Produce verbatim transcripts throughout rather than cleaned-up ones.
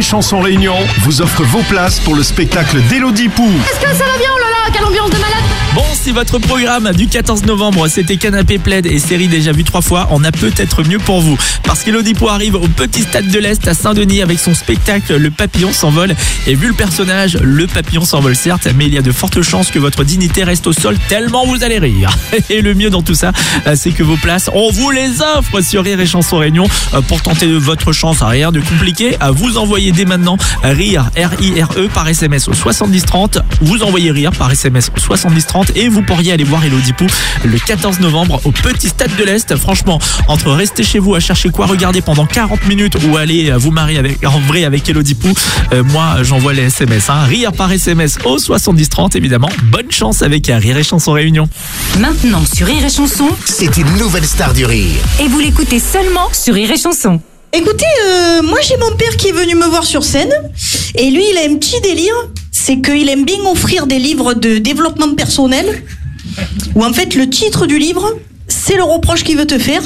Chanson Réunion vous offre vos places pour le spectacle d'Élodie Pou. Est-ce que ça va bien, oh là là, quelle ambiance de malade. Bon, si votre programme du quatorze novembre c'était Canapé Plaid et série déjà vue trois fois, on a peut-être mieux pour vous. Parce qu'Élodie Pou arrive au petit stade de l'Est à Saint-Denis avec son spectacle Le Papillon s'envole. Et vu le personnage, le papillon s'envole certes, mais il y a de fortes chances que votre dignité reste au sol tellement vous allez rire. Et le mieux dans tout ça, c'est que vos places, on vous les offre sur Rire et Chanson Réunion. Pour tenter votre chance, rien de compliqué, vous envoyez dès maintenant Rire, R I R E par S M S au soixante-dix trente. Vous envoyez Rire par S M S au soixante-dix trente et vous pourriez aller voir Élodie Pou le quatorze novembre au petit stade de l'Est. Franchement, entre rester chez vous à chercher quoi regarder pendant quarante minutes ou aller vous marier avec, en vrai avec Élodie Pou, euh, moi j'envoie les S M S. Hein. Rire par S M S au soixante-dix trente évidemment. Bonne chance avec Rire et Chanson Réunion. Maintenant sur Rire et Chanson, c'est une nouvelle star du rire. Et vous l'écoutez seulement sur Rire et Chanson. Écoutez, euh, moi j'ai mon père qui est venu me voir sur scène et lui il a un petit délire, c'est qu'il aime bien offrir des livres de développement personnel où en fait le titre du livre c'est le reproche qu'il veut te faire.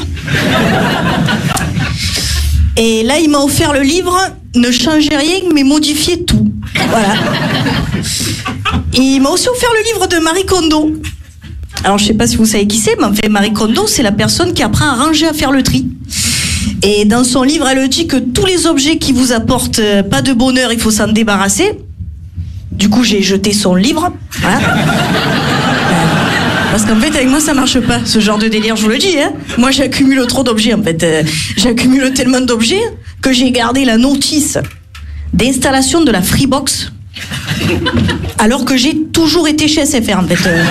Et là il m'a offert le livre Ne changez rien mais modifiez tout. Voilà. Et il m'a aussi offert le livre de Marie Kondo. Alors je sais pas si vous savez qui c'est, mais en fait Marie Kondo c'est la personne qui apprend à ranger, à faire le tri. Et dans son livre, elle dit que tous les objets qui vous apportent pas de bonheur, il faut s'en débarrasser. Du coup, j'ai jeté son livre. Voilà. Parce qu'en fait, avec moi, ça marche pas, ce genre de délire, je vous le dis. Hein. Moi, j'accumule trop d'objets, en fait. Euh, j'accumule tellement d'objets que j'ai gardé la notice d'installation de la Freebox, alors que j'ai toujours été chez S F R, en fait. Euh...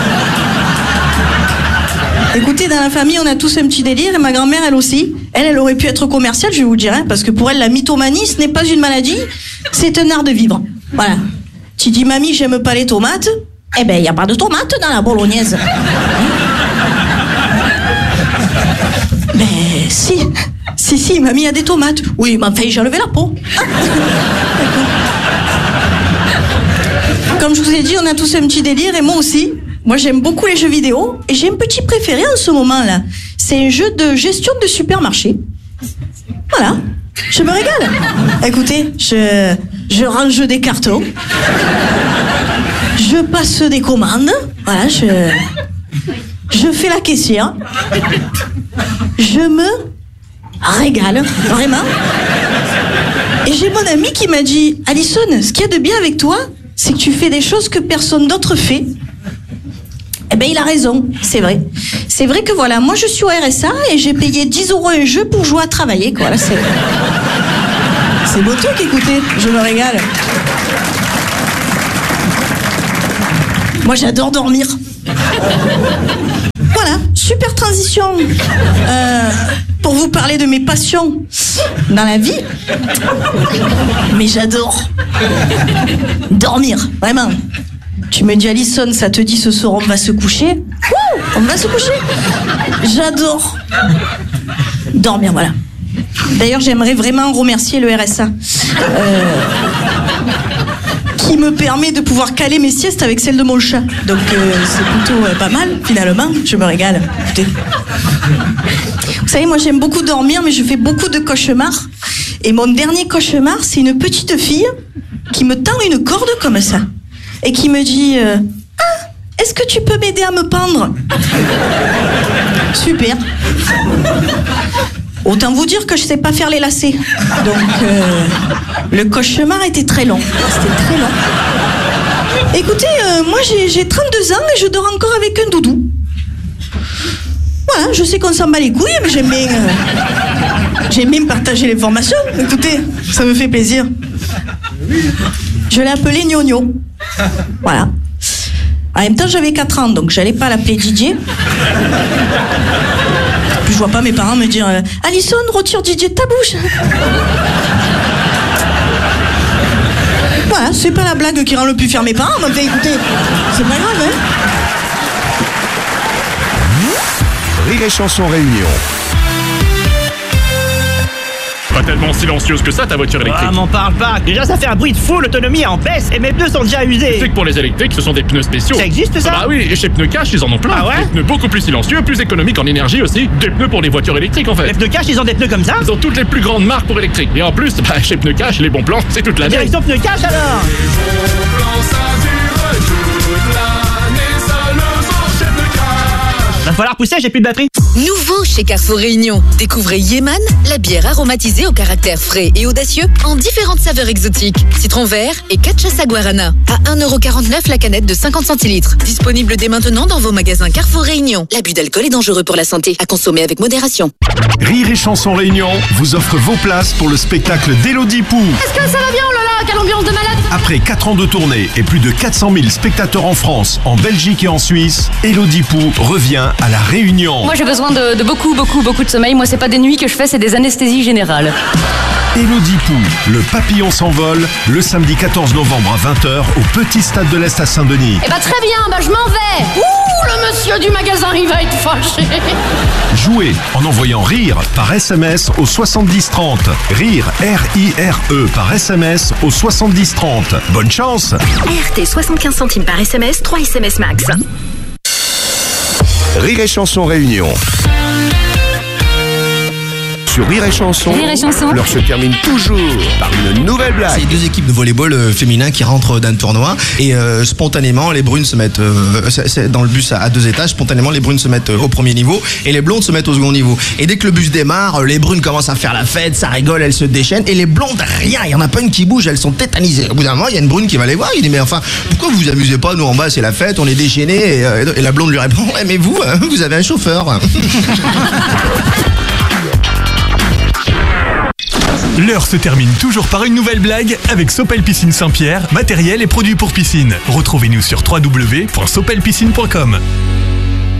Écoutez, dans la famille, on a tous un petit délire, et ma grand-mère, elle aussi. Elle, elle aurait pu être commerciale, je vais vous dire, hein, parce que pour elle, la mythomanie, ce n'est pas une maladie, c'est un art de vivre. Voilà. Tu dis, mamie, j'aime pas les tomates. Eh ben, il n'y a pas de tomates dans la bolognaise. Mais si, si, si, mamie a des tomates. Oui, mais enfin, j'ai enlevé la peau. Ah. Comme je vous ai dit, on a tous un petit délire, et moi aussi. Moi, j'aime beaucoup les jeux vidéo et j'ai un petit préféré en ce moment-là. C'est un jeu de gestion de supermarché. Voilà, je me régale. Écoutez, je, je range des cartons. Je passe des commandes. Voilà, je, je fais la caissière. Je me régale, vraiment. Et j'ai mon ami qui m'a dit, Alison, ce qu'il y a de bien avec toi, c'est que tu fais des choses que personne d'autre fait. Eh ben, il a raison, c'est vrai. C'est vrai que voilà, moi je suis au R S A et j'ai payé dix euros un jeu pour jouer à travailler, quoi. Là, c'est... c'est beau truc, écoutez, je me régale. Moi, j'adore dormir. Voilà, super transition. Euh, pour vous parler de mes passions dans la vie. Mais j'adore dormir, vraiment. Tu me dis, Alison, ça te dit ce soir on va se coucher? Ouh, on va se coucher. J'adore dormir, voilà. D'ailleurs, j'aimerais vraiment remercier le R S A euh, qui me permet de pouvoir caler mes siestes avec celle de mon chat. Donc euh, c'est plutôt euh, pas mal, finalement. Je me régale. Écoutez. Vous savez, moi j'aime beaucoup dormir, mais je fais beaucoup de cauchemars. Et mon dernier cauchemar, c'est une petite fille qui me tend une corde comme ça. Et qui me dit euh, ah, est-ce que tu peux m'aider à me pendre? Super. Autant vous dire que je sais pas faire les lacets. Donc euh, le cauchemar était très long. C'était très long. Écoutez, euh, moi j'ai, j'ai trente-deux ans et je dors encore avec un doudou. Voilà, je sais qu'on s'en bat les couilles, mais j'aime bien, euh, j'aime bien partager l'information. Écoutez, ça me fait plaisir. Je l'ai appelé Gnogno. Voilà. En même temps, j'avais quatre ans, donc j'allais pas l'appeler Didier. Puis je vois pas mes parents me dire euh, Alison, retire Didier de ta bouche. Voilà, c'est pas la blague qui rend le plus fier mes parents, mais enfin, écoutez, c'est pas grave, hein. Rire et Chanson Réunion. pas tellement silencieuse que ça, ta voiture électrique. Ah, m'en parle pas. Déjà, ça fait un bruit de fou, l'autonomie est en baisse et mes pneus sont déjà usés. Tu sais que pour les électriques, ce sont des pneus spéciaux. Ça existe, ça? Bah oui, et chez Pneus Cash, ils en ont plein. Ah ouais? Des pneus beaucoup plus silencieux, plus économiques en énergie aussi. Des pneus pour les voitures électriques, en fait. Les pneus Cash, ils ont des pneus comme ça? Ils ont toutes les plus grandes marques pour électriques. Et en plus, bah, chez Pneus Cash, les bons plans, c'est toute l'année. Direction Pneus Cash, alors? Va falloir pousser, j'ai plus de batterie. Nouveau chez Carrefour Réunion. Découvrez Yeman, la bière aromatisée au caractère frais et audacieux en différentes saveurs exotiques. Citron vert et cachaça guarana. À un euro quarante-neuf la canette de cinquante centilitres. Disponible dès maintenant dans vos magasins Carrefour Réunion. L'abus d'alcool est dangereux pour la santé. À consommer avec modération. Rire et Chanson Réunion vous offre vos places pour le spectacle d'Élodie Pou. Est-ce que ça va bien, oh là là, quelle ambiance de malade. Après quatre ans de tournée et plus de quatre cent mille spectateurs en France, en Belgique et en Suisse, Élodie Pou revient à La Réunion. Moi j'ai besoin de, de beaucoup, beaucoup, beaucoup de sommeil. Moi c'est pas des nuits que je fais, c'est des anesthésies générales. Élodie Pou, le papillon s'envole, le samedi quatorze novembre à vingt heures au Petit Stade de l'Est à Saint-Denis. Eh bah très bien, bah je m'en vais. Ouh, le monsieur du magasin, il va être fâché. Jouez en envoyant RIRE par S M S au soixante-dix trente. RIRE, R I R E par S M S au soixante-dix trente. Bonne chance. R T soixante-quinze centimes par S M S, trois S M S max. Rire et Chanson Réunion. Sur Rire et Chanson, Rire et Chanson. l'heure se termine toujours par une nouvelle blague. C'est deux équipes de volleyball euh, féminin qui rentrent d'un tournoi et euh, spontanément les brunes se mettent euh, c'est, c'est dans le bus à, à deux étages. Spontanément les brunes se mettent euh, au premier niveau et les blondes se mettent au second niveau. Et dès que le bus démarre, euh, les brunes commencent à faire la fête, ça rigole, elles se déchaînent et les blondes rien, il y en a pas une qui bouge, elles sont tétanisées. Au bout d'un moment, il y a une brune qui va les voir, il dit mais enfin pourquoi vous vous amusez pas, nous en bas c'est la fête, on est déchaînés et, euh, et la blonde lui répond ouais mais vous euh, vous avez un chauffeur. L'heure se termine toujours par une nouvelle blague avec Sopel Piscine Saint-Pierre, matériel et produits pour piscine. Retrouvez-nous sur w w w point sopel piscine point com.